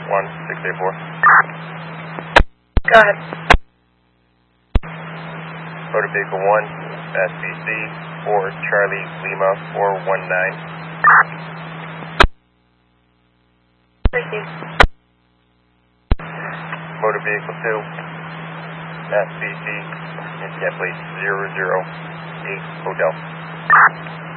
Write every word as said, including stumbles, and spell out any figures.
one six eight four. Go ahead. Motor Vehicle one, S B C, four Charlie Lima four one nine. Received. Motor Vehicle two, S B C, incident plate zero zero eight Hotel.